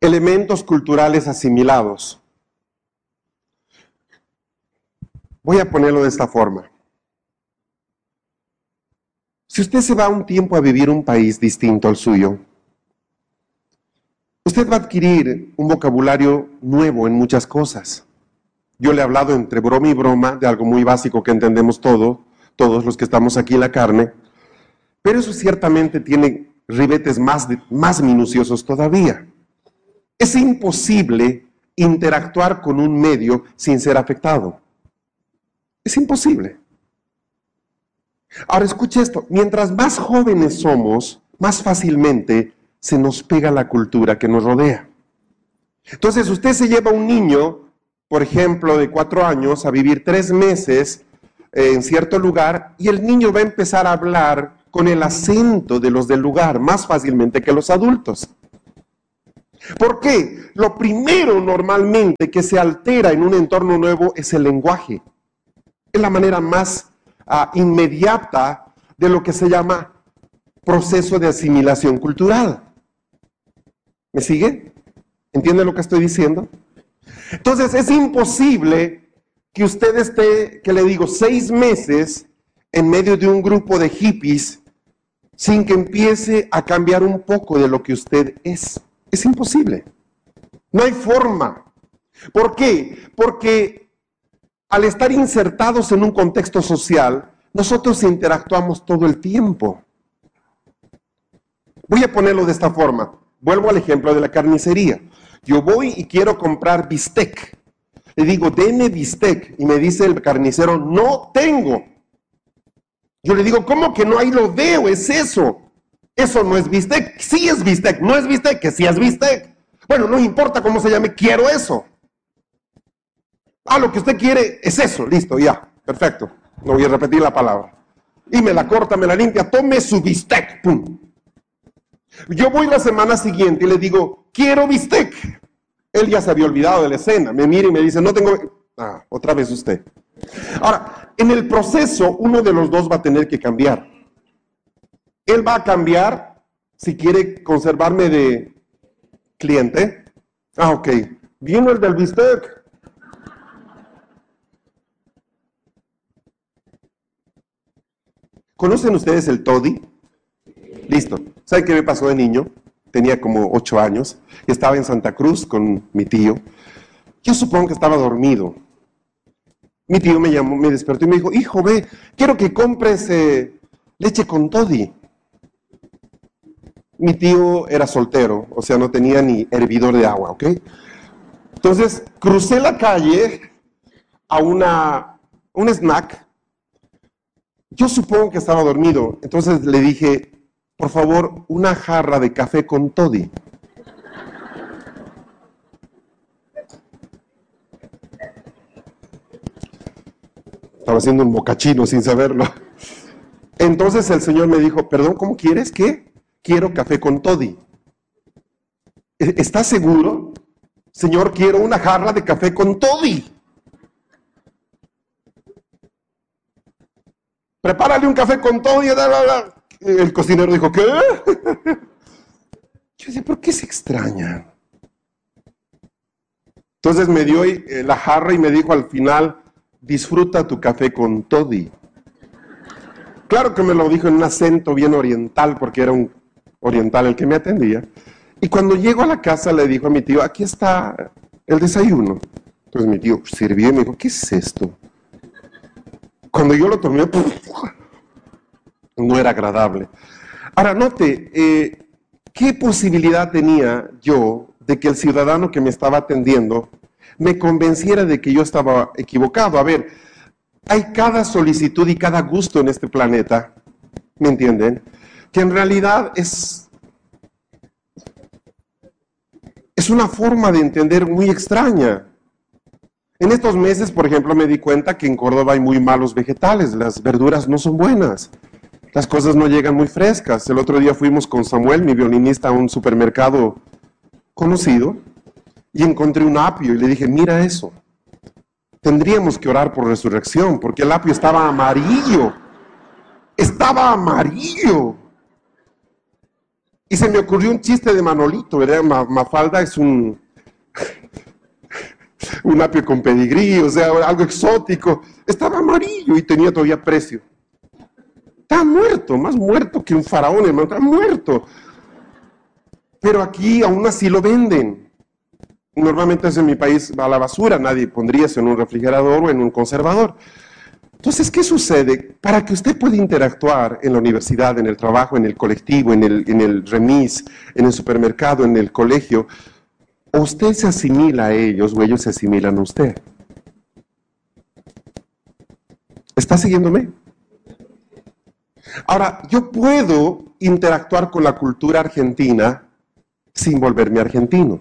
elementos culturales asimilados. Voy a ponerlo de esta forma. Si usted se va un tiempo a vivir un país distinto al suyo, usted va a adquirir un vocabulario nuevo en muchas cosas. Yo le he hablado entre broma y broma de algo muy básico que entendemos todos los que estamos aquí en la carne, pero eso ciertamente tiene ribetes más minuciosos todavía. Es imposible interactuar con un medio sin ser afectado. Es imposible. Ahora escuche esto, mientras más jóvenes somos, más fácilmente se nos pega la cultura que nos rodea. Entonces usted se lleva a un niño, por ejemplo, de 4 años, a vivir 3 meses en cierto lugar, y el niño va a empezar a hablar con el acento de los del lugar más fácilmente que los adultos. ¿Por qué? Lo primero normalmente que se altera en un entorno nuevo es el lenguaje. Es la manera más inmediata de lo que se llama proceso de asimilación cultural. ¿Me sigue? ¿Entiende lo que estoy diciendo? Entonces es imposible que usted esté, que le digo, 6 meses en medio de un grupo de hippies sin que empiece a cambiar un poco de lo que usted es. Es imposible. No hay forma. ¿Por qué? Porque al estar insertados en un contexto social, nosotros interactuamos todo el tiempo. Voy a ponerlo de esta forma. Vuelvo al ejemplo de la carnicería. Yo voy y quiero comprar bistec. Le digo, deme bistec. Y me dice el carnicero, no tengo. Yo le digo, ¿cómo que no? Ahí lo veo, es eso. Eso no es bistec. Sí es bistec. No es bistec, que sí es bistec. Bueno, no importa cómo se llame, quiero eso. Lo que usted quiere es eso. Listo, ya. Perfecto. No voy a repetir la palabra. Y me la corta, me la limpia. Tome su bistec. ¡Pum! Yo voy la semana siguiente y le digo, quiero bistec. Él ya se había olvidado de la escena. Me mira y me dice, no tengo... otra vez usted. Ahora, en el proceso, uno de los dos va a tener que cambiar. Él va a cambiar si quiere conservarme de cliente. Ok. Vino el del bistec. ¿Conocen ustedes el toddy? Listo. ¿Saben qué me pasó de niño? Tenía como 8 años. Estaba en Santa Cruz con mi tío. Yo supongo que estaba dormido. Mi tío me llamó, me despertó y me dijo, hijo, ve, quiero que compres leche con toddy. Mi tío era soltero, o sea, no tenía ni hervidor de agua, ¿ok? Entonces, crucé la calle a un snack. Yo supongo que estaba dormido, entonces le dije, por favor, una jarra de café con toddy. Estaba haciendo un mocachino sin saberlo. Entonces el señor me dijo, perdón, ¿cómo quieres? ¿Qué? Quiero café con toddy. ¿Estás seguro? Señor, quiero una jarra de café con toddy. Prepárale un café con toddy. El cocinero dijo, ¿qué? Yo decía, ¿por qué se extraña? Entonces me dio la jarra y me dijo al final, disfruta tu café con toddy. Claro que me lo dijo en un acento bien oriental, porque era un oriental el que me atendía. Y cuando llego a la casa le dijo a mi tío, aquí está el desayuno. Entonces mi tío sirvió y me dijo, ¿qué es esto? Cuando yo lo tomé, no era agradable. Ahora note, ¿qué posibilidad tenía yo de que el ciudadano que me estaba atendiendo me convenciera de que yo estaba equivocado? A ver, hay cada solicitud y cada gusto en este planeta, ¿me entienden? Que en realidad es una forma de entender muy extraña. En estos meses, por ejemplo, me di cuenta que en Córdoba hay muy malos vegetales, las verduras no son buenas, las cosas no llegan muy frescas. El otro día fuimos con Samuel, mi violinista, a un supermercado conocido y encontré un apio y le dije, mira eso. Tendríamos que orar por resurrección, porque el apio estaba amarillo. Estaba amarillo. Y se me ocurrió un chiste de Manolito, ¿verdad? Mafalda es un apio con pedigrí, o sea, algo exótico. Estaba amarillo y tenía todavía precio. Está muerto, más muerto que un faraón, hermano, está muerto. Pero aquí aún así lo venden. Normalmente eso en mi país va a la basura, nadie pondría eso en un refrigerador o en un conservador. Entonces, ¿qué sucede? Para que usted pueda interactuar en la universidad, en el trabajo, en el colectivo, en el remis, en el supermercado, en el colegio, o usted se asimila a ellos o ellos se asimilan a usted. ¿Está siguiéndome? Ahora, yo puedo interactuar con la cultura argentina sin volverme argentino.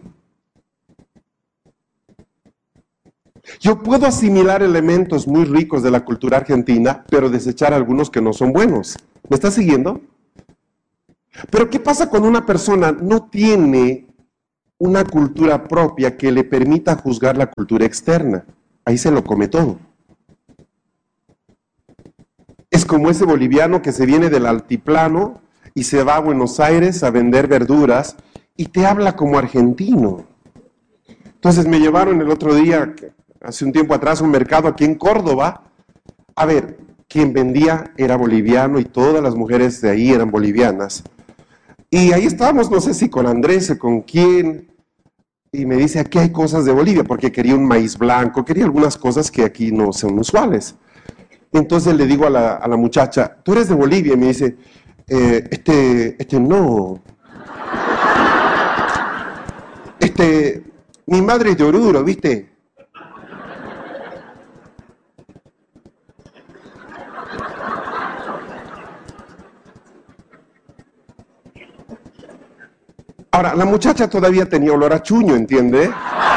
Yo puedo asimilar elementos muy ricos de la cultura argentina, pero desechar algunos que no son buenos. ¿Me está siguiendo? Pero ¿qué pasa cuando una persona no tiene una cultura propia que le permita juzgar la cultura externa? Ahí se lo come todo. Es como ese boliviano que se viene del altiplano y se va a Buenos Aires a vender verduras y te habla como argentino. Entonces me llevaron el otro día, hace un tiempo atrás, a un mercado aquí en Córdoba. A ver, quien vendía era boliviano y todas las mujeres de ahí eran bolivianas. Y ahí estábamos, no sé si con Andrés o con quién, y me dice, aquí hay cosas de Bolivia, porque quería un maíz blanco, quería algunas cosas que aquí no son usuales. Entonces le digo a la muchacha, ¿tú eres de Bolivia? Y me dice, no. Mi madre es de Oruro, ¿viste? Ahora, la muchacha todavía tenía olor a chuño, ¿entiende?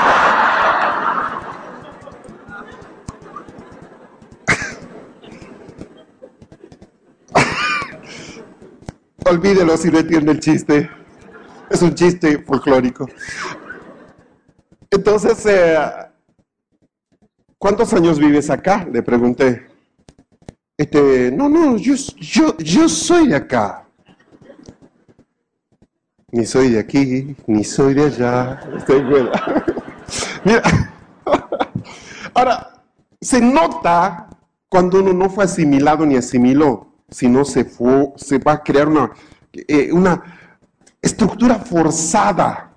Olvídelo si no entiende el chiste. Es un chiste folclórico. Entonces, ¿cuántos años vives acá? Le pregunté. No, yo soy de acá. Ni soy de aquí, ni soy de allá. Estoy buena. Mira, ahora, se nota cuando uno no fue asimilado ni asimiló, sino se va a crear una estructura forzada.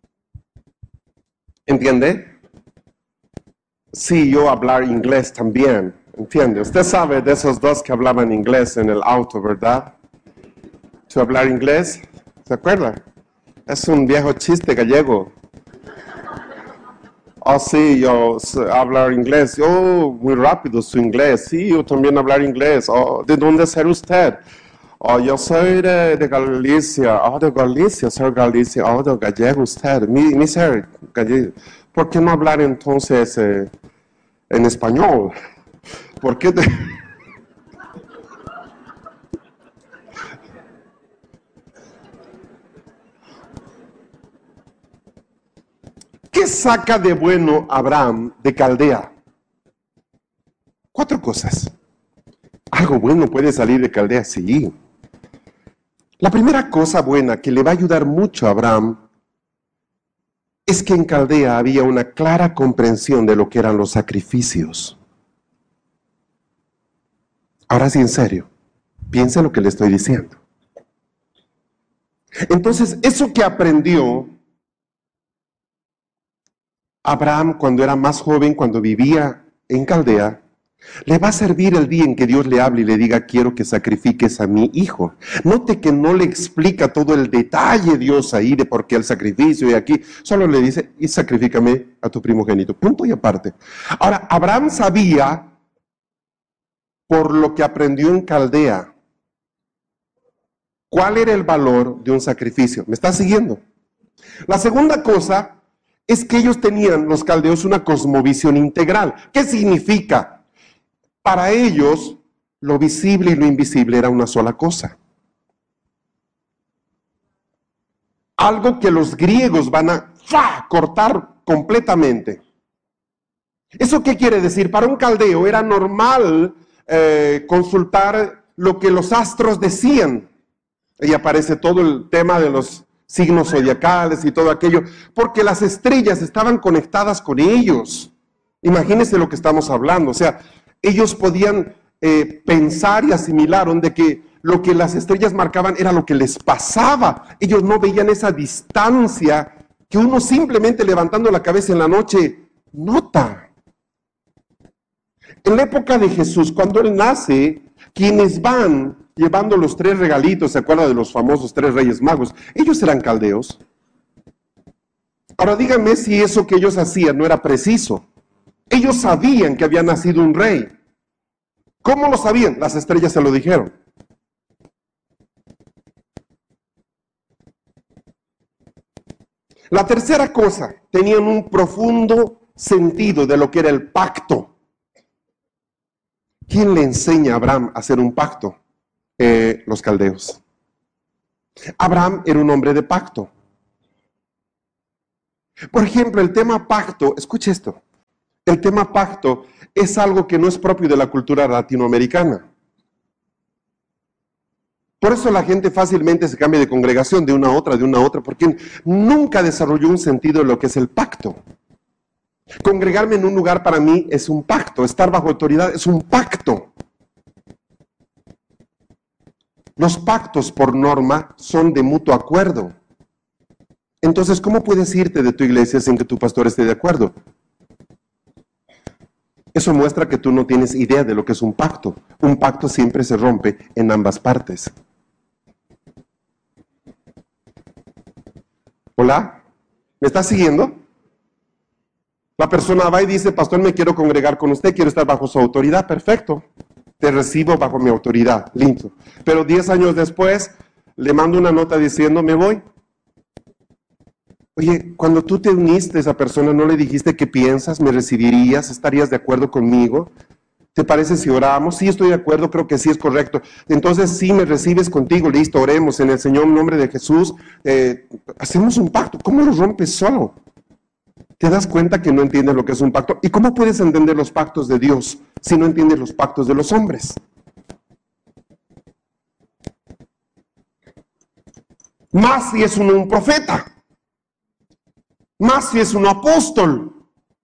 ¿Entiende? Sí, yo hablar inglés también, ¿entiende? Usted sabe de esos dos que hablaban inglés en el auto, ¿verdad? ¿Tú hablar inglés? ¿Se acuerda? Es un viejo chiste gallego. Oh, sí, yo hablar inglés. Oh, muy rápido su inglés. Sí, yo también hablar inglés. Oh, ¿de dónde es usted? Oh, yo soy de Galicia. Oh, de Galicia, soy Galicia. Oh, de gallego usted. Mi ser gallego. ¿Por qué no hablar entonces en español? ¿Por qué? ¿Qué saca de bueno Abraham de Caldea? 4 cosas. Algo bueno puede salir de Caldea, sí. La primera cosa buena que le va a ayudar mucho a Abraham es que en Caldea había una clara comprensión de lo que eran los sacrificios. Ahora sí, en serio, piensa lo que le estoy diciendo. Entonces, eso que aprendió Abraham cuando era más joven, cuando vivía en Caldea, le va a servir el día en que Dios le hable y le diga, quiero que sacrifiques a mi hijo. Note que no le explica todo el detalle Dios ahí de por qué el sacrificio y aquí, solo le dice, y sacrifícame a tu primogénito, punto y aparte. Ahora, Abraham sabía, por lo que aprendió en Caldea, cuál era el valor de un sacrificio. ¿Me está siguiendo? La segunda cosa es que ellos tenían, los caldeos, una cosmovisión integral. ¿Qué significa? Para ellos, lo visible y lo invisible era una sola cosa. Algo que los griegos van a cortar completamente. ¿Eso qué quiere decir? Para un caldeo era normal consultar lo que los astros decían. Y aparece todo el tema de los signos zodiacales y todo aquello, porque las estrellas estaban conectadas con ellos. Imagínense lo que estamos hablando, o sea, ellos podían pensar y asimilaron de que lo que las estrellas marcaban era lo que les pasaba. Ellos no veían esa distancia que uno simplemente levantando la cabeza en la noche nota. En la época de Jesús, cuando Él nace, quienes van llevando los 3 regalitos, ¿se acuerda de los famosos 3 reyes magos? Ellos eran caldeos. Ahora díganme si eso que ellos hacían no era preciso. Ellos sabían que había nacido un rey. ¿Cómo lo sabían? Las estrellas se lo dijeron. La tercera cosa, tenían un profundo sentido de lo que era el pacto. ¿Quién le enseña a Abraham a hacer un pacto? Los caldeos. Abraham era un hombre de pacto. Por ejemplo, el tema pacto, escuche esto, el tema pacto es algo que no es propio de la cultura latinoamericana. Por eso la gente fácilmente se cambia de congregación de una a otra, porque nunca desarrolló un sentido de lo que es el pacto. Congregarme en un lugar para mí es un pacto, estar bajo autoridad es un pacto. Los pactos por norma son de mutuo acuerdo. Entonces, ¿cómo puedes irte de tu iglesia sin que tu pastor esté de acuerdo? Eso muestra que tú no tienes idea de lo que es un pacto. Un pacto siempre se rompe en ambas partes. ¿Hola? ¿Me estás siguiendo? La persona va y dice, pastor, me quiero congregar con usted, quiero estar bajo su autoridad. Perfecto. Te recibo bajo mi autoridad, lindo. Pero 10 años después, le mando una nota diciendo, me voy. Oye, cuando tú te uniste a esa persona, ¿no le dijiste qué piensas? ¿Me recibirías? ¿Estarías de acuerdo conmigo? ¿Te parece si oramos? Sí, estoy de acuerdo, creo que sí es correcto. Entonces, sí, me recibes contigo, listo, oremos en el Señor, en nombre de Jesús. Hacemos un pacto. ¿Cómo lo rompes solo? ¿Te das cuenta que no entiendes lo que es un pacto? ¿Y cómo puedes entender los pactos de Dios si no entiendes los pactos de los hombres? Más si es un profeta. Más si es un apóstol.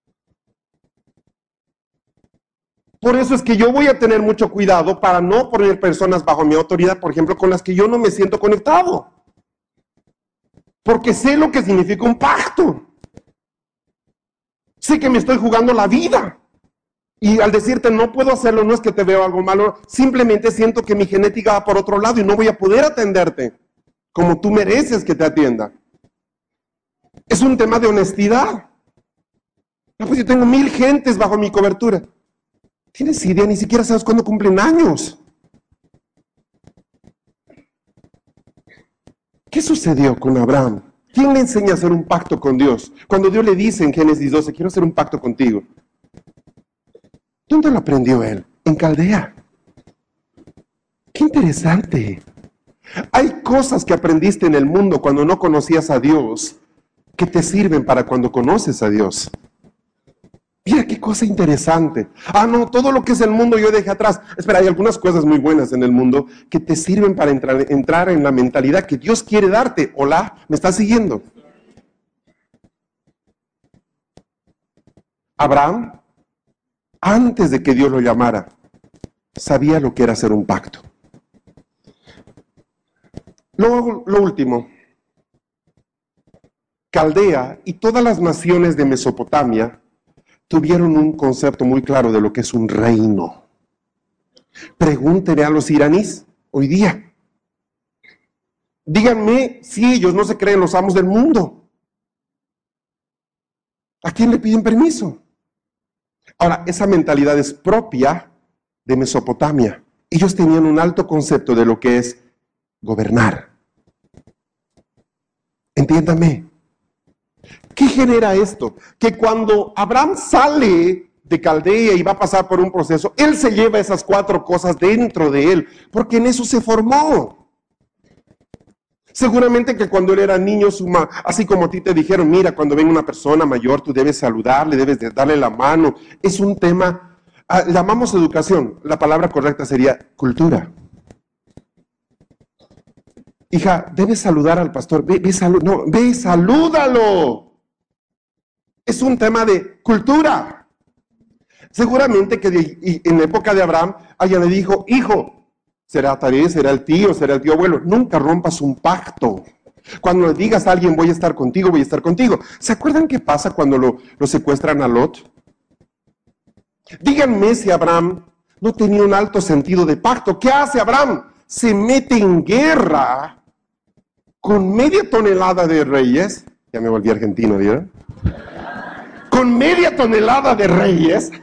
Por eso es que yo voy a tener mucho cuidado para no poner personas bajo mi autoridad, por ejemplo, con las que yo no me siento conectado. Porque sé lo que significa un pacto. Sé que me estoy jugando la vida. Y al decirte no puedo hacerlo, no es que te veo algo malo, simplemente siento que mi genética va por otro lado y no voy a poder atenderte como tú mereces que te atienda. Es un tema de honestidad. No, pues yo tengo 1000 gentes bajo mi cobertura. ¿Tienes idea? Ni siquiera sabes cuándo cumplen años. ¿Qué sucedió con Abraham? ¿Quién le enseña a hacer un pacto con Dios? Cuando Dios le dice en Génesis 12, quiero hacer un pacto contigo. ¿Dónde lo aprendió él? En Caldea. ¡Qué interesante! Hay cosas que aprendiste en el mundo cuando no conocías a Dios que te sirven para cuando conoces a Dios. Mira qué cosa interesante. Ah, no, todo lo que es el mundo yo dejé atrás. Espera, hay algunas cosas muy buenas en el mundo que te sirven para entrar en la mentalidad que Dios quiere darte. Hola, ¿me estás siguiendo? Abraham, antes de que Dios lo llamara, sabía lo que era hacer un pacto. Lo último, Caldea y todas las naciones de Mesopotamia tuvieron un concepto muy claro de lo que es un reino. Pregúntenle a los iraníes hoy día. Díganme si ellos no se creen los amos del mundo. ¿A quién le piden permiso? Ahora, esa mentalidad es propia de Mesopotamia. Ellos tenían un alto concepto de lo que es gobernar. Entiéndame. ¿Qué genera esto? Que cuando Abraham sale de Caldea y va a pasar por un proceso, él se lleva esas 4 cosas dentro de él, porque en eso se formó. Seguramente que cuando él era niño, así como a ti te dijeron, mira, cuando venga una persona mayor, tú debes saludarle, debes de darle la mano. Es un tema, llamamos educación, la palabra correcta sería cultura. hija, debes saludar al pastor, ve, salúdalo. Es un tema de cultura. Seguramente que en la época de Abraham, ella le dijo, hijo, será Taré, será el tío abuelo, nunca rompas un pacto. Cuando le digas a alguien, voy a estar contigo, voy a estar contigo. ¿Se acuerdan qué pasa cuando lo secuestran a Lot? Díganme si Abraham no tenía un alto sentido de pacto. ¿Qué hace Abraham? Se mete en guerra con media tonelada de reyes. Ya me volví argentino, ¿vieron? Con media tonelada de reyes.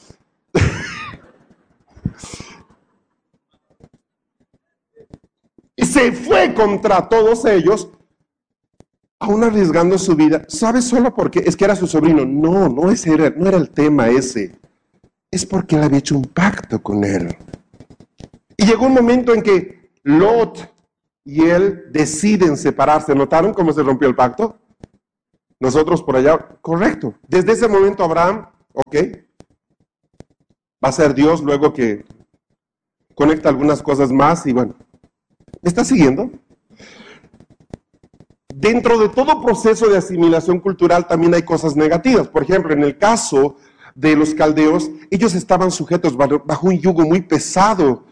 Y se fue contra todos ellos, aún arriesgando su vida. ¿Sabes solo porque es que era su sobrino? No, no era el tema ese. Es porque él había hecho un pacto con él. Y llegó un momento en que Lot y él deciden separarse. ¿Notaron cómo se rompió el pacto? Nosotros por allá, correcto. Desde ese momento Abraham, ok, va a ser Dios luego que conecta algunas cosas más y bueno, ¿me está siguiendo? Dentro de todo proceso de asimilación cultural también hay cosas negativas. Por ejemplo, en el caso de los caldeos, ellos estaban sujetos bajo un yugo muy pesado.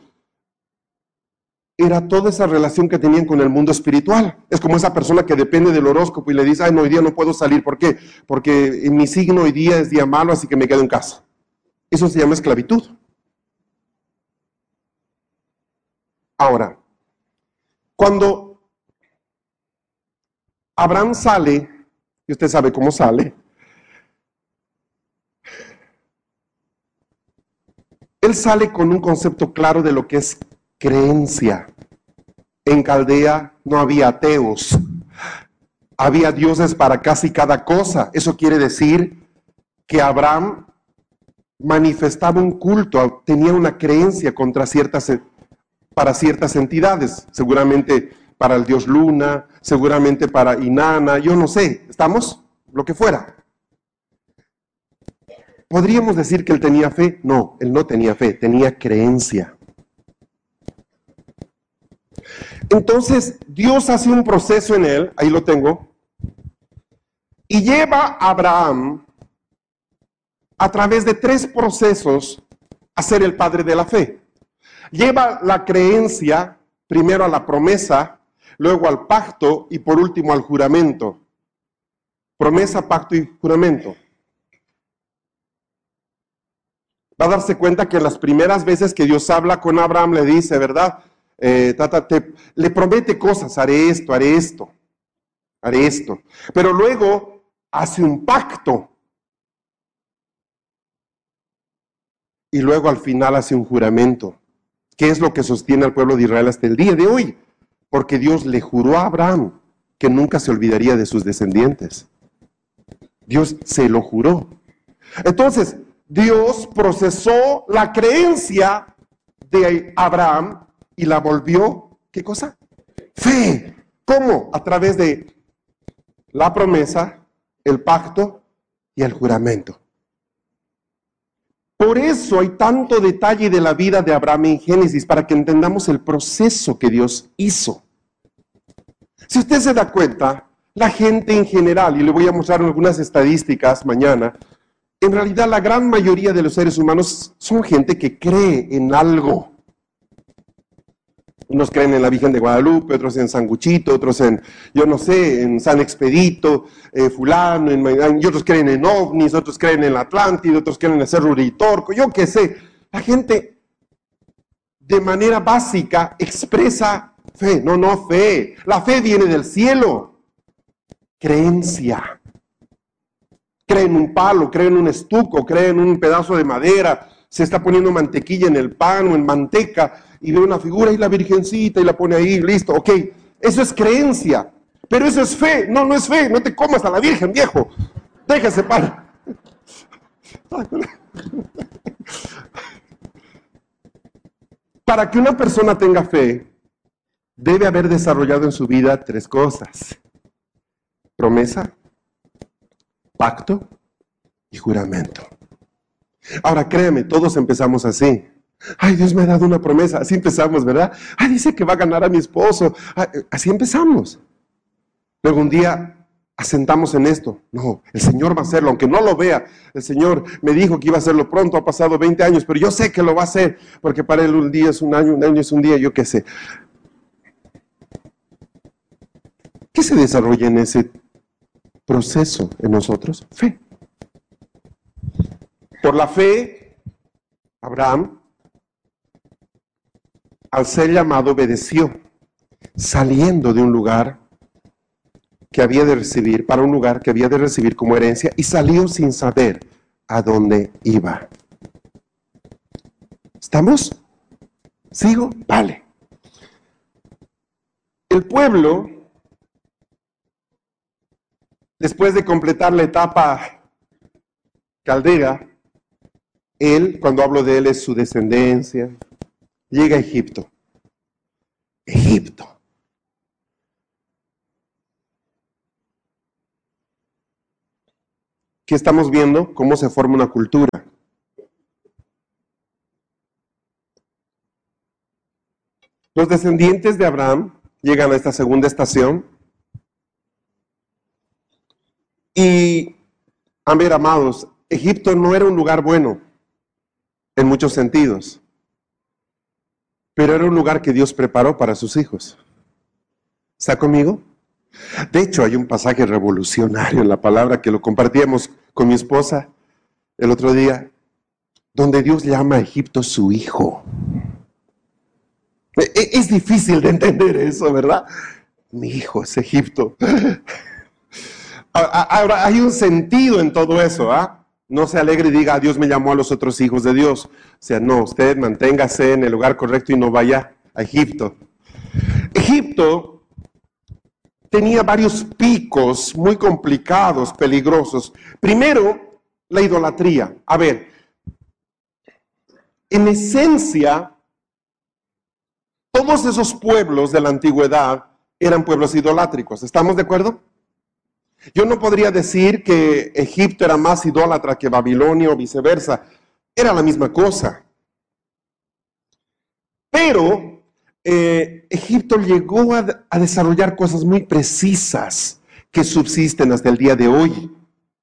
Era toda esa relación que tenían con el mundo espiritual. Es como esa persona que depende del horóscopo y le dice, ay, no, hoy día no puedo salir. ¿Por qué? Porque en mi signo hoy día es día malo, así que me quedo en casa. Eso se llama esclavitud. Ahora, cuando Abraham sale, y usted sabe cómo sale, él sale con un concepto claro de lo que es creencia. En Caldea no había ateos, había dioses para casi cada cosa. Eso quiere decir que Abraham manifestaba un culto, tenía una creencia para ciertas entidades, seguramente para el dios Luna, seguramente para Inanna, yo no sé, ¿estamos? Lo que fuera. ¿Podríamos decir que él tenía fe? No, él no tenía fe, tenía creencia. Entonces, Dios hace un proceso en él, ahí lo tengo, y lleva a Abraham a través de 3 procesos a ser el padre de la fe. Lleva la creencia, primero a la promesa, luego al pacto y por último al juramento. Promesa, pacto y juramento. Va a darse cuenta que las primeras veces que Dios habla con Abraham le dice, ¿verdad? Le promete cosas, haré esto, haré esto, haré esto. Pero luego hace un pacto. Y luego al final hace un juramento. ¿Qué es lo que sostiene al pueblo de Israel hasta el día de hoy? Porque Dios le juró a Abraham que nunca se olvidaría de sus descendientes. Dios se lo juró. Entonces, Dios procesó la creencia de Abraham y la volvió, ¿qué cosa? Fe. ¿Cómo? A través de la promesa, el pacto y el juramento. Por eso hay tanto detalle de la vida de Abraham en Génesis, para que entendamos el proceso que Dios hizo. Si usted se da cuenta, la gente en general, y le voy a mostrar algunas estadísticas mañana, en realidad la gran mayoría de los seres humanos son gente que cree en algo. Unos creen en la Virgen de Guadalupe, otros en San Guchito, otros en, yo no sé, en San Expedito, fulano, y otros creen en ovnis, otros creen en la Atlántida, otros creen en el Cerro Uritorco, yo qué sé. La gente de manera básica expresa fe, no fe. La fe viene del cielo. Creencia. Cree en un palo, cree en un estuco, cree en un pedazo de madera, se está poniendo mantequilla en el pan o en manteca y ve una figura y la virgencita y la pone ahí, listo, ok. Eso es creencia, pero eso es fe. No, no es fe, no te comas a la virgen, viejo. Déjese para. Para que una persona tenga fe, debe haber desarrollado en su vida 3 cosas. Promesa, pacto y juramento. Ahora créeme, todos empezamos así. Ay, Dios me ha dado una promesa. Así empezamos, ¿verdad? Ay, dice que va a ganar a mi esposo. Ay, así empezamos. Luego un día asentamos en esto. No, el Señor va a hacerlo, aunque no lo vea. El Señor me dijo que iba a hacerlo pronto, ha pasado 20 años, pero yo sé que lo va a hacer, porque para Él un día es un año es un día, yo qué sé. ¿Qué se desarrolla en ese proceso en nosotros? Fe. Por la fe, Abraham, al ser llamado, obedeció, saliendo de un lugar que había de recibir, para un lugar que había de recibir como herencia, y salió sin saber a dónde iba. ¿Estamos? ¿Sigo? Vale. El pueblo, después de completar la etapa caldera, él, cuando hablo de él, es su descendencia, llega a Egipto. Egipto. ¿Qué estamos viendo? Cómo se forma una cultura. Los descendientes de Abraham llegan a esta segunda estación y, a ver, amados, Egipto no era un lugar bueno en muchos sentidos, pero era un lugar que Dios preparó para sus hijos. ¿Está conmigo? De hecho, hay un pasaje revolucionario en la palabra que lo compartíamos con mi esposa el otro día, donde Dios llama a Egipto su hijo. Es difícil de entender eso, ¿verdad? Mi hijo es Egipto. Ahora, hay un sentido en todo eso, ¿ah? No se alegre y diga, Dios me llamó a los otros hijos de Dios. O sea, no, usted manténgase en el lugar correcto y no vaya a Egipto. Egipto tenía varios picos muy complicados, peligrosos. Primero, la idolatría. A ver, en esencia, todos esos pueblos de la antigüedad eran pueblos idolátricos. ¿Estamos de acuerdo? Yo no podría decir que Egipto era más idólatra que Babilonia o viceversa. Era la misma cosa. Pero Egipto llegó a desarrollar cosas muy precisas que subsisten hasta el día de hoy.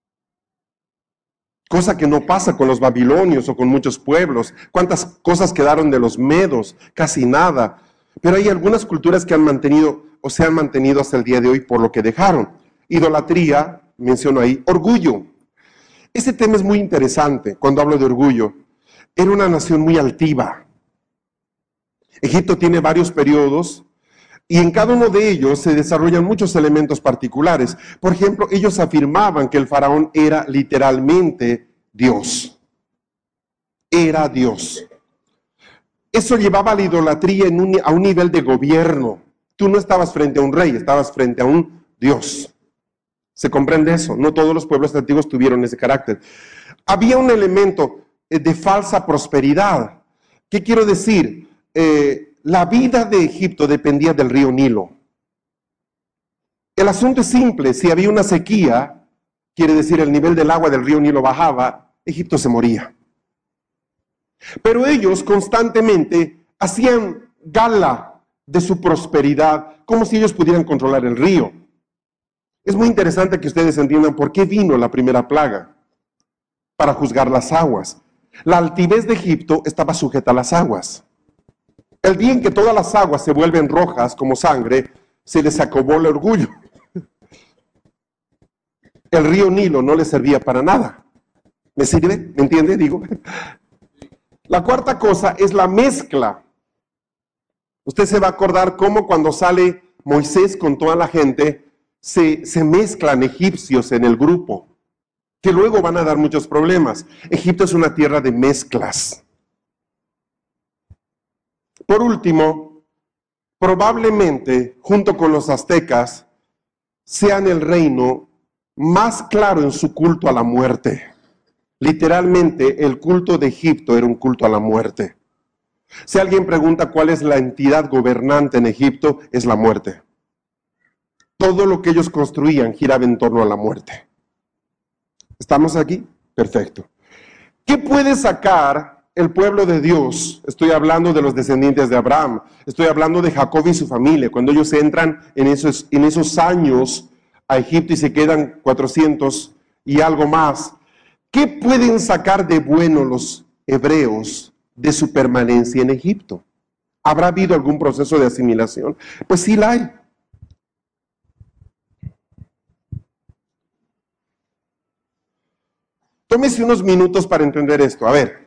Cosa que no pasa con los babilonios o con muchos pueblos. ¿Cuántas cosas quedaron de los medos? Casi nada. Pero hay algunas culturas que han mantenido o se han mantenido hasta el día de hoy por lo que dejaron. Idolatría, menciono ahí, orgullo. Ese tema es muy interesante cuando hablo de orgullo. Era una nación muy altiva. Egipto tiene varios periodos y en cada uno de ellos se desarrollan muchos elementos particulares. Por ejemplo, ellos afirmaban que el faraón era literalmente Dios. Era Dios. Eso llevaba a la idolatría a un nivel de gobierno. Tú no estabas frente a un rey, estabas frente a un Dios. ¿Se comprende eso? No todos los pueblos antiguos tuvieron ese carácter. Había un elemento de falsa prosperidad. ¿Qué quiero decir? La vida de Egipto dependía del río Nilo. El asunto es simple, si había una sequía, quiere decir el nivel del agua del río Nilo bajaba, Egipto se moría. Pero ellos constantemente hacían gala de su prosperidad, como si ellos pudieran controlar el río. Es muy interesante que ustedes entiendan por qué vino la primera plaga, para juzgar las aguas. La altivez de Egipto estaba sujeta a las aguas. El día en que todas las aguas se vuelven rojas como sangre, se les acabó el orgullo. El río Nilo no les servía para nada. ¿Me sirve? ¿Me entiende? Digo. La cuarta cosa es la mezcla. Usted se va a acordar cómo cuando sale Moisés con toda la gente, se mezclan egipcios en el grupo, que luego van a dar muchos problemas. Egipto es una tierra de mezclas. Por último, probablemente, junto con los aztecas, sean el reino más claro en su culto a la muerte. Literalmente, el culto de Egipto era un culto a la muerte. Si alguien pregunta cuál es la entidad gobernante en Egipto, es la muerte. Todo lo que ellos construían giraba en torno a la muerte. ¿Estamos aquí? Perfecto. ¿Qué puede sacar el pueblo de Dios, estoy hablando de los descendientes de Abraham, estoy hablando de Jacob y su familia, cuando ellos entran en esos años a Egipto y se quedan 400 y algo más, ¿qué pueden sacar de bueno los hebreos de su permanencia en Egipto? ¿Habrá habido algún proceso de asimilación? Pues sí la hay. Tómese unos minutos para entender esto. A ver,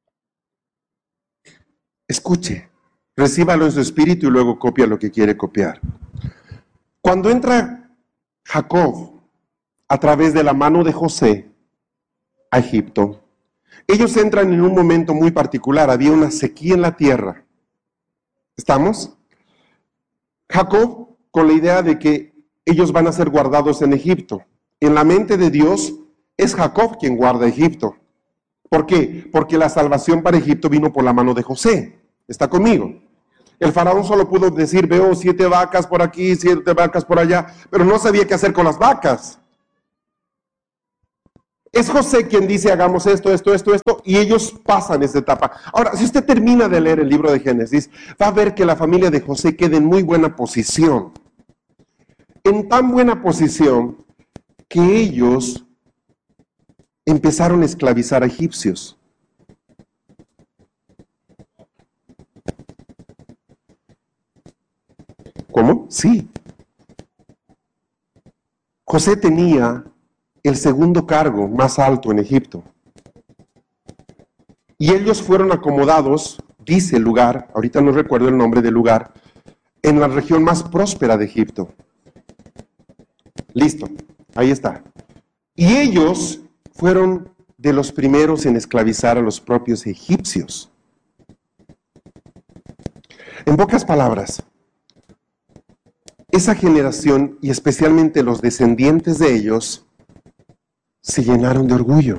escuche, recíbalo en su espíritu y luego copia lo que quiere copiar. Cuando entra Jacob a través de la mano de José a Egipto, ellos entran en un momento muy particular. Había una sequía en la tierra. ¿Estamos? Jacob con la idea de que ellos van a ser guardados en Egipto. En la mente de Dios es Jacob quien guarda Egipto. ¿Por qué? Porque la salvación para Egipto vino por la mano de José. ¿Está conmigo? El faraón solo pudo decir, veo 7 vacas por aquí, 7 vacas por allá, pero no sabía qué hacer con las vacas. Es José quien dice, hagamos esto, y ellos pasan esta etapa. Ahora, si usted termina de leer el libro de Génesis, va a ver que la familia de José queda en muy buena posición. En tan buena posición que ellos empezaron a esclavizar a egipcios. ¿Cómo? Sí. José tenía el segundo cargo más alto en Egipto. Y ellos fueron acomodados, dice el lugar, ahorita no recuerdo el nombre del lugar, en la región más próspera de Egipto. Listo, ahí está. Y ellos fueron de los primeros en esclavizar a los propios egipcios. En pocas palabras, esa generación, y especialmente los descendientes de ellos, se llenaron de orgullo.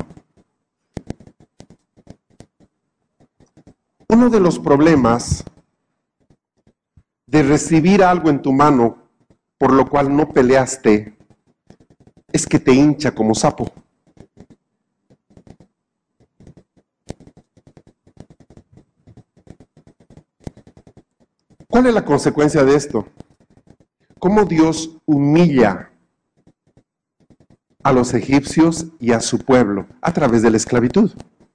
Uno de los problemas de recibir algo en tu mano por lo cual no peleaste es que te hincha como sapo. ¿Cuál es la consecuencia de esto? ¿Cómo Dios humilla a los egipcios y a su pueblo a través de la esclavitud?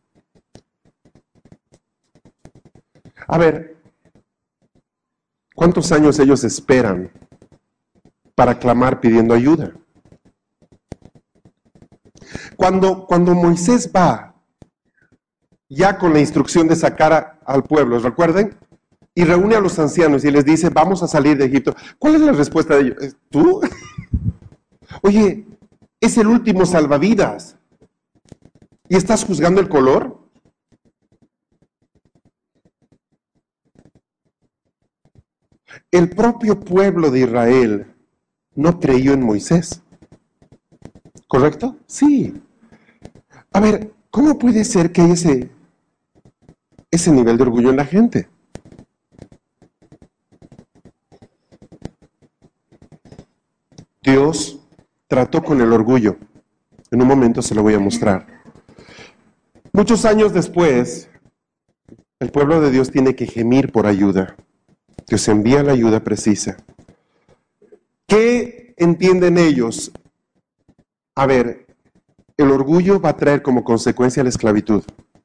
A ver, ¿cuántos años ellos esperan para clamar pidiendo ayuda? Cuando Moisés va ya con la instrucción de sacar al pueblo, ¿recuerden? Y reúne a los ancianos y les dice, vamos a salir de Egipto. ¿Cuál es la respuesta de ellos? ¿Tú? Oye, es el último salvavidas. ¿Y estás juzgando el color? El propio pueblo de Israel no creyó en Moisés. ¿Correcto? Sí. A ver, ¿cómo puede ser que hay ese nivel de orgullo en la gente? Dios trató con el orgullo. En un momento se lo voy a mostrar. Muchos años después, el pueblo de Dios tiene que gemir por ayuda. Dios envía la ayuda precisa. ¿Qué entienden ellos? A ver, el orgullo va a traer como consecuencia la esclavitud.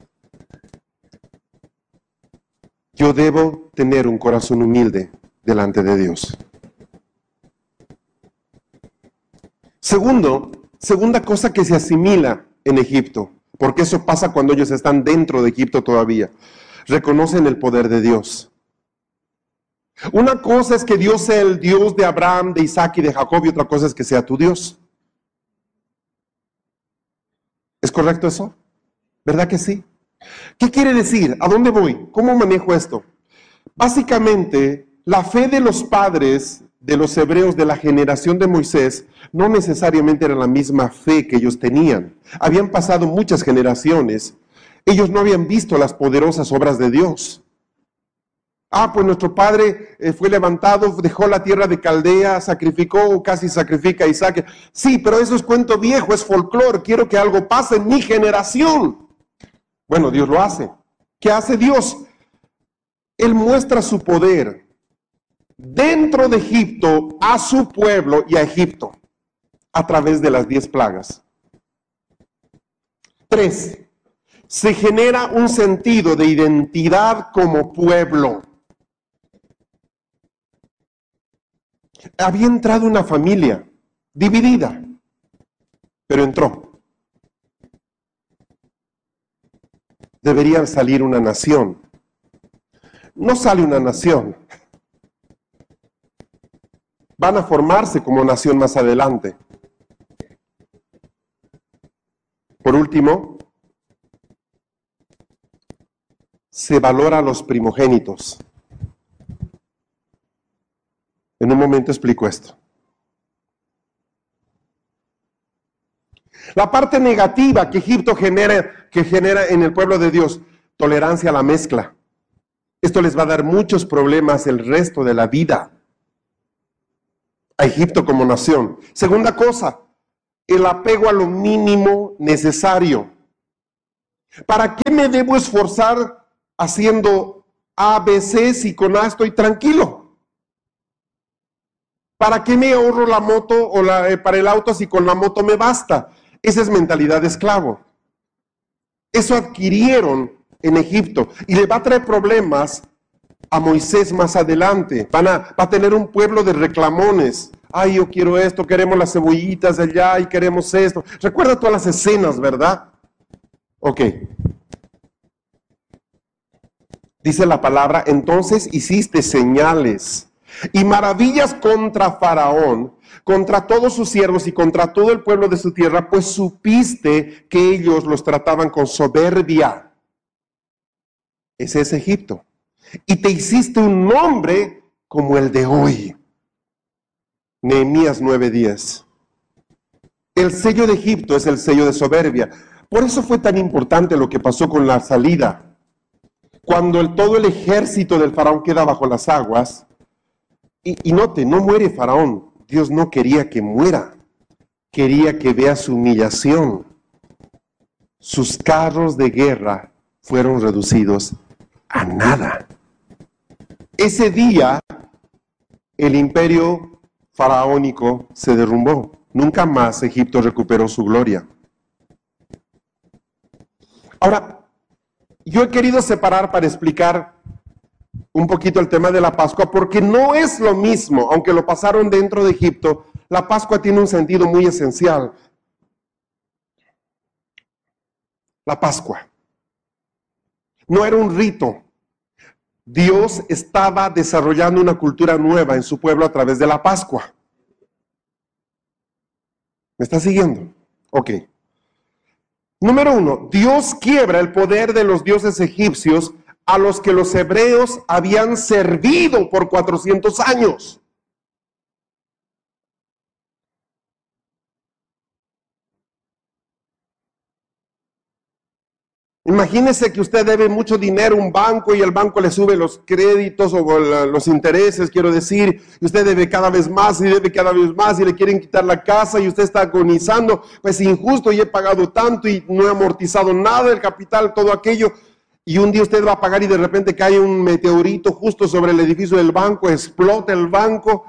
Yo debo tener un corazón humilde delante de Dios. Segunda cosa que se asimila en Egipto, porque eso pasa cuando ellos están dentro de Egipto todavía. Reconocen el poder de Dios. Una cosa es que Dios sea el Dios de Abraham, de Isaac y de Jacob, y otra cosa es que sea tu Dios. ¿Es correcto eso? ¿Verdad que sí? ¿Qué quiere decir? ¿A dónde voy? ¿Cómo manejo esto? Básicamente, la fe de los padres de los hebreos de la generación de Moisés no necesariamente era la misma fe que ellos tenían. Habían pasado muchas generaciones. Ellos no habían visto las poderosas obras de Dios. Pues nuestro padre fue levantado, dejó la tierra de Caldea, sacrificó, casi sacrifica a Isaac. Sí, pero eso es cuento viejo, es folclore. Quiero que algo pase en mi generación. Bueno, Dios lo hace. ¿Qué hace Dios? Él muestra su poder dentro de Egipto a su pueblo y a Egipto a través de las 10 plagas. 3. Se genera un sentido de identidad como pueblo. Había entrado una familia dividida, pero entró. Debería salir una nación. No sale una nación. Van a formarse como nación más adelante. Por último, se valora a los primogénitos. En un momento explico esto. La parte negativa que Egipto genera en el pueblo de Dios, tolerancia a la mezcla. Esto les va a dar muchos problemas el resto de la vida a Egipto como nación. Segunda cosa, el apego a lo mínimo necesario. ¿Para qué me debo esforzar haciendo A, B, C si con A estoy tranquilo? ¿Para qué me ahorro la moto o para el auto si con la moto me basta? Esa es mentalidad de esclavo. Eso adquirieron en Egipto y le va a traer problemas a Moisés más adelante. Va a tener un pueblo de reclamones. Ay, yo quiero esto, queremos las cebollitas de allá y queremos esto. Recuerda todas las escenas, ¿verdad? Ok. Dice la palabra, entonces hiciste señales y maravillas contra Faraón, contra todos sus siervos y contra todo el pueblo de su tierra, pues supiste que ellos los trataban con soberbia. Ese es Egipto. Y te hiciste un nombre como el de hoy. Nehemías 9:10. El sello de Egipto es el sello de soberbia. Por eso fue tan importante lo que pasó con la salida. Cuando todo el ejército del faraón queda bajo las aguas, y note, no muere Faraón. Dios no quería que muera. Quería que vea su humillación. Sus carros de guerra fueron reducidos a nada. Ese día, el imperio faraónico se derrumbó. Nunca más Egipto recuperó su gloria. Ahora, yo he querido separar para explicar un poquito el tema de la Pascua, porque no es lo mismo, aunque lo pasaron dentro de Egipto, la Pascua tiene un sentido muy esencial. La Pascua no era un rito. Dios estaba desarrollando una cultura nueva en su pueblo a través de la Pascua. ¿Me está siguiendo? Ok. Número 1, Dios quiebra el poder de los dioses egipcios a los que los hebreos habían servido por 400 años. Imagínese que usted debe mucho dinero a un banco y el banco le sube los créditos o los intereses, quiero decir, y usted debe cada vez más y debe cada vez más y le quieren quitar la casa y usted está agonizando, pues injusto y he pagado tanto y no he amortizado nada del capital, todo aquello, y un día usted va a pagar y de repente cae un meteorito justo sobre el edificio del banco, explota el banco.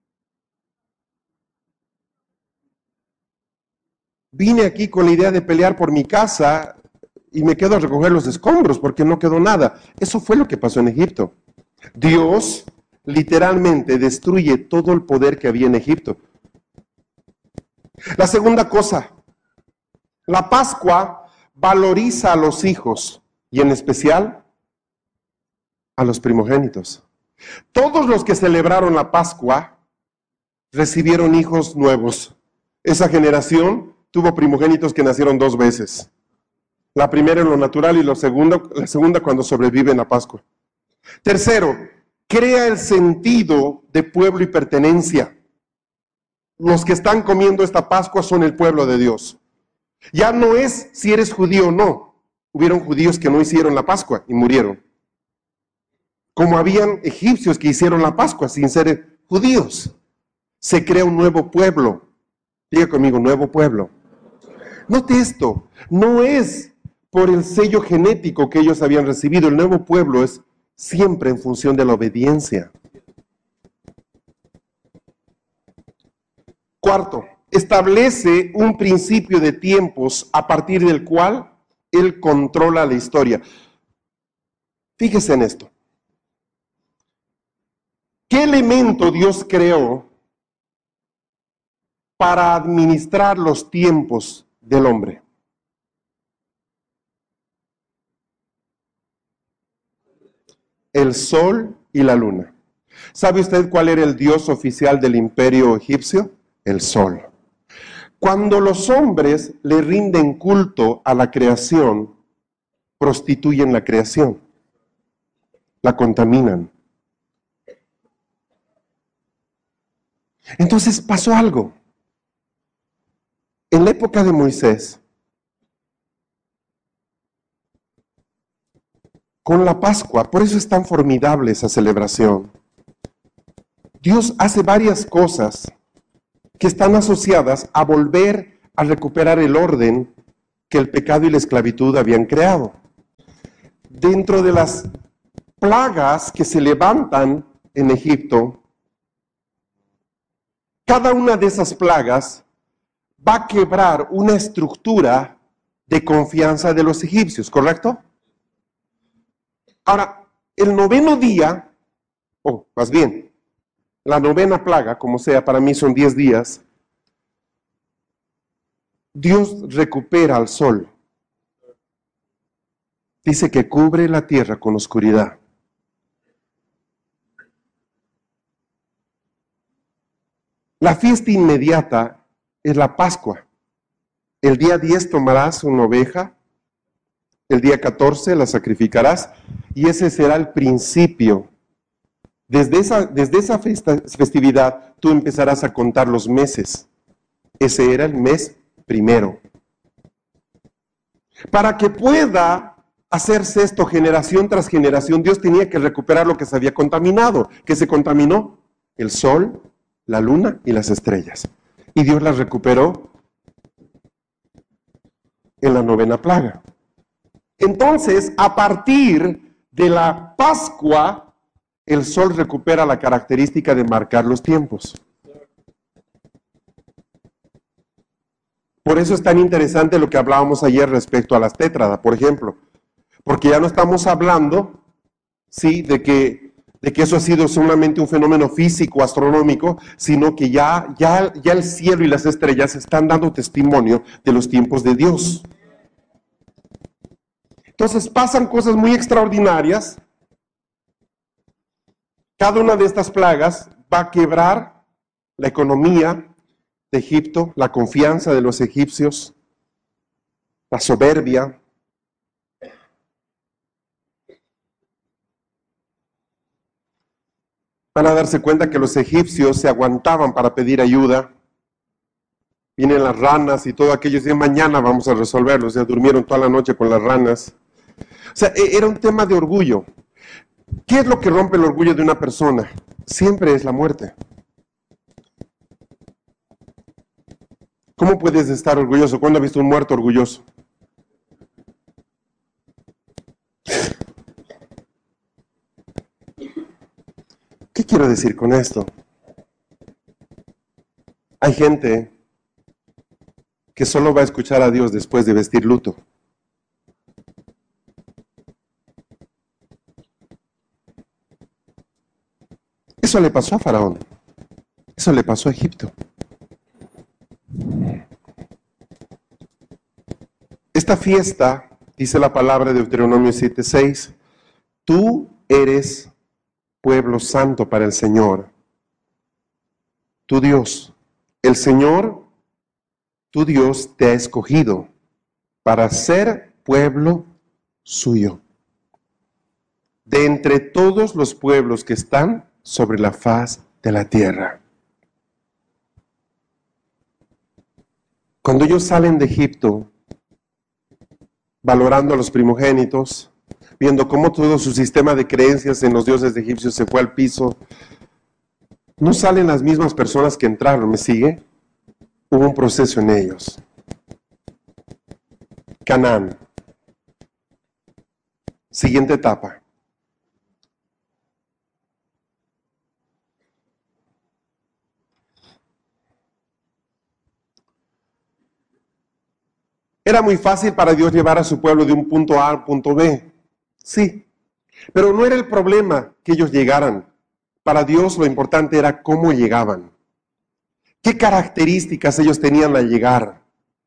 Vine aquí con la idea de pelear por mi casa y me quedo a recoger los escombros porque no quedó nada. Eso fue lo que pasó en Egipto. Dios literalmente destruye todo el poder que había en Egipto. La segunda cosa, la Pascua valoriza a los hijos y en especial a los primogénitos. Todos los que celebraron la Pascua recibieron hijos nuevos. Esa generación tuvo primogénitos que nacieron 2 veces. La primera en lo natural y la segunda cuando sobrevive en la Pascua. Tercero, crea el sentido de pueblo y pertenencia. Los que están comiendo esta Pascua son el pueblo de Dios. Ya no es si eres judío o no. Hubieron judíos que no hicieron la Pascua y murieron. Como habían egipcios que hicieron la Pascua sin ser judíos. Se crea un nuevo pueblo. Diga conmigo, nuevo pueblo. Note esto, no es por el sello genético que ellos habían recibido. El nuevo pueblo es siempre en función de la obediencia. Cuarto, establece un principio de tiempos a partir del cual Él controla la historia. Fíjese en esto. ¿Qué elemento Dios creó para administrar los tiempos del hombre? El sol y la luna. ¿Sabe usted cuál era el dios oficial del imperio egipcio? El sol. Cuando los hombres le rinden culto a la creación, prostituyen la creación, la contaminan. Entonces pasó algo. En la época de Moisés, con la Pascua, por eso es tan formidable esa celebración, Dios hace varias cosas que están asociadas a volver a recuperar el orden que el pecado y la esclavitud habían creado. Dentro de las plagas que se levantan en Egipto, cada una de esas plagas va a quebrar una estructura de confianza de los egipcios, ¿correcto? Ahora, el noveno día, o más bien, la novena plaga, como sea, para mí son 10 días, Dios recupera al sol. Dice que cubre la tierra con oscuridad. La fiesta inmediata es la Pascua. El día 10 tomarás una oveja, el día 14 la sacrificarás, y ese será el principio. Desde esa festividad tú empezarás a contar los meses. Ese era el mes primero. Para que pueda hacerse esto generación tras generación, Dios tenía que recuperar lo que se había contaminado. ¿Qué se contaminó? El sol, la luna y las estrellas. Y Dios las recuperó en la novena plaga. Entonces, a partir de la Pascua, el sol recupera la característica de marcar los tiempos. Por eso es tan interesante lo que hablábamos ayer respecto a las tétradas, por ejemplo. Porque ya no estamos hablando, ¿sí?, de que eso ha sido solamente un fenómeno físico, astronómico, sino que ya el cielo y las estrellas están dando testimonio de los tiempos de Dios. Entonces pasan cosas muy extraordinarias. Cada una de estas plagas va a quebrar la economía de Egipto, la confianza de los egipcios, la soberbia. Van a darse cuenta que los egipcios se aguantaban para pedir ayuda. Vienen las ranas y todo aquello, y dicen, mañana vamos a resolverlo. O sea, durmieron toda la noche con las ranas. O sea, era un tema de orgullo. ¿Qué es lo que rompe el orgullo de una persona? Siempre es la muerte. ¿Cómo puedes estar orgulloso? ¿Cuándo has visto un muerto orgulloso? ¿Qué quiero decir con esto? Hay gente que solo va a escuchar a Dios después de vestir luto. Eso le pasó a Faraón. Eso le pasó a Egipto. Esta fiesta, dice la palabra de Deuteronomio 7:6, tú eres pueblo santo para el Señor, tu Dios. El Señor, tu Dios, te ha escogido para ser pueblo suyo. De entre todos los pueblos que están sobre la faz de la tierra. Cuando ellos salen de Egipto, valorando a los primogénitos, viendo cómo todo su sistema de creencias en los dioses egipcios se fue al piso, no salen las mismas personas que entraron, ¿me sigue? Hubo un proceso en ellos. Canaán. Siguiente etapa. Era muy fácil para Dios llevar a su pueblo de un punto A al punto B. Sí, pero no era el problema que ellos llegaran. Para Dios lo importante era cómo llegaban. ¿Qué características ellos tenían al llegar?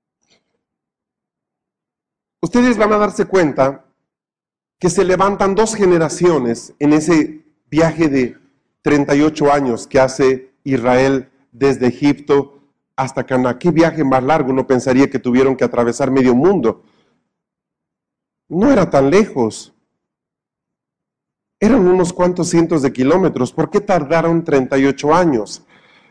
Ustedes van a darse cuenta que se levantan dos generaciones en ese viaje de 38 años que hace Israel desde Egipto hasta Canaán. ¿Qué viaje más largo? Uno pensaría que tuvieron que atravesar medio mundo. No era tan lejos. Eran unos cuantos cientos de kilómetros. ¿Por qué tardaron 38 años?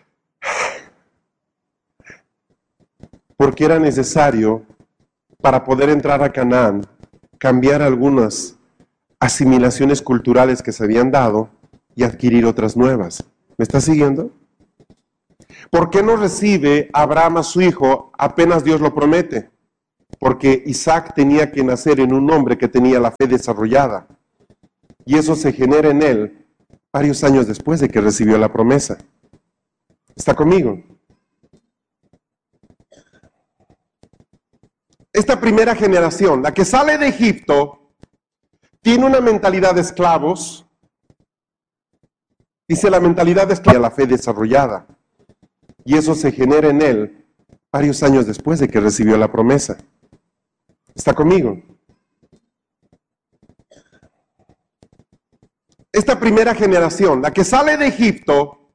Porque era necesario, para poder entrar a Canaán, cambiar algunas asimilaciones culturales que se habían dado y adquirir otras nuevas. ¿Me está siguiendo? ¿Por qué no recibe Abraham a su hijo apenas Dios lo promete? Porque Isaac tenía que nacer en un hombre que tenía la fe desarrollada. Y eso se genera en él varios años después de que recibió la promesa. ¿Está conmigo? Esta primera generación, la que sale de Egipto, tiene una mentalidad de esclavos. Dice la mentalidad de esclavos, la fe desarrollada. Y eso se genera en él varios años después de que recibió la promesa. ¿Está conmigo? Esta primera generación, la que sale de Egipto,